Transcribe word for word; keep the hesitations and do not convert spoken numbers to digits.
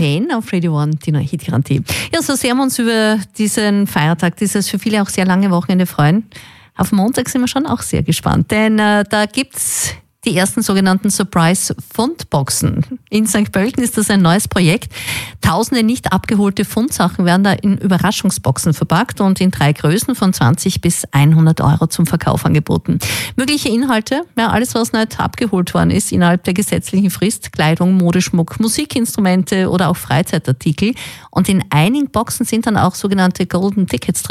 Pain auf Radio One, die neue Hitgarantie. Ja, so sehr wir uns über diesen Feiertag, dieses für viele auch sehr lange Wochenende freuen. Auf Montag sind wir schon auch sehr gespannt, denn äh, da gibt's die ersten sogenannten Surprise-Fundboxen. In Sankt Pölten ist das ein neues Projekt. Tausende nicht abgeholte Fundsachen werden da in Überraschungsboxen verpackt und in drei Größen von zwanzig bis hundert Euro zum Verkauf angeboten. Mögliche Inhalte, ja, alles was nicht abgeholt worden ist innerhalb der gesetzlichen Frist, Kleidung, Modeschmuck, Musikinstrumente oder auch Freizeitartikel. Und in einigen Boxen sind dann auch sogenannte Golden Tickets drin.